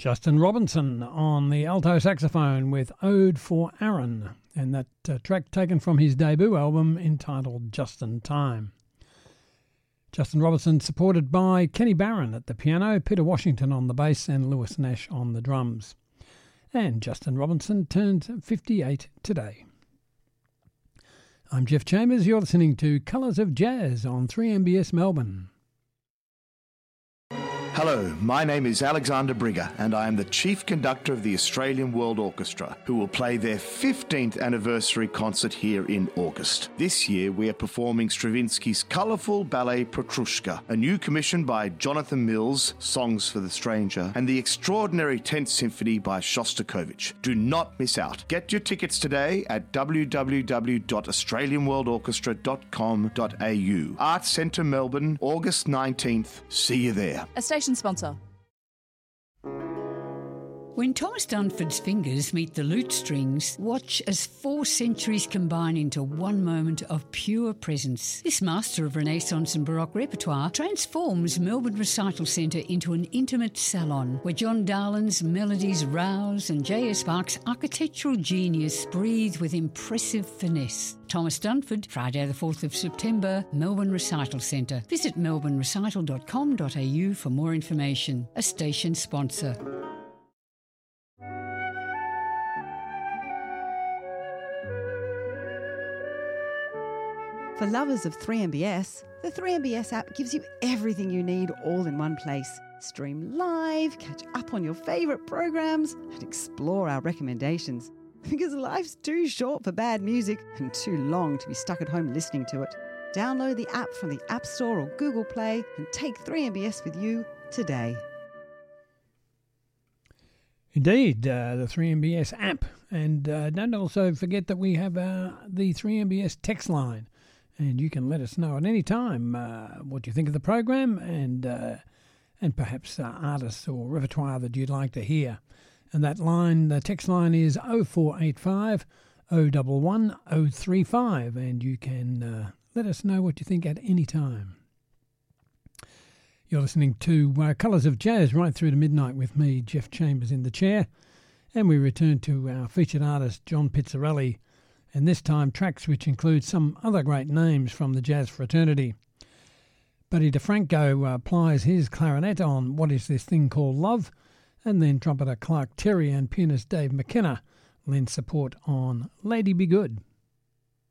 Justin Robinson on the alto saxophone with Ode for Aaron, and that track taken from his debut album entitled Just in Time. Justin Robinson supported by Kenny Barron at the piano, Peter Washington on the bass and Lewis Nash on the drums. And Justin Robinson turned 58 today. I'm Jeff Chambers, you're listening to Colours of Jazz on 3MBS Melbourne. Hello, my name is Alexander Brigger and I am the Chief Conductor of the Australian World Orchestra, who will play their 15th anniversary concert here in August. This year we are performing Stravinsky's colourful ballet Petrushka, a new commission by Jonathan Mills, Songs for the Stranger, and the extraordinary 10th Symphony by Shostakovich. Do not miss out. Get your tickets today at www.australianworldorchestra.com.au. Arts Centre Melbourne, August 19th. See you there. A station sponsor. When Thomas Dunford's fingers meet the lute strings, watch as 4 centuries combine into one moment of pure presence. This master of Renaissance and Baroque repertoire transforms Melbourne Recital Centre into an intimate salon where John Darlin's melodies rouse and J.S. Sparks' architectural genius breathe with impressive finesse. Thomas Dunford, Friday the 4th of September, Melbourne Recital Centre. Visit melbournerecital.com.au for more information. A station sponsor. For lovers of 3MBS, the 3MBS app gives you everything you need all in one place. Stream live, catch up on your favourite programs, and explore our recommendations. Because life's too short for bad music and too long to be stuck at home listening to it. Download the app from the App Store or Google Play and take 3MBS with you today. Indeed, the 3MBS app. And don't also forget that we have the 3MBS text line. And you can let us know at any time what you think of the program and perhaps artists or repertoire that you'd like to hear. And that line, the text line is 0485 011 035, and you can let us know what you think at any time. You're listening to Colours of Jazz right through to midnight with me, Jeff Chambers, in the chair. And we return to our featured artist, John Pizzarelli, and this time tracks which include some other great names from the jazz fraternity. Buddy DeFranco plies his clarinet on What Is This Thing Called Love, and then trumpeter Clark Terry and pianist Dave McKenna lend support on Lady Be Good.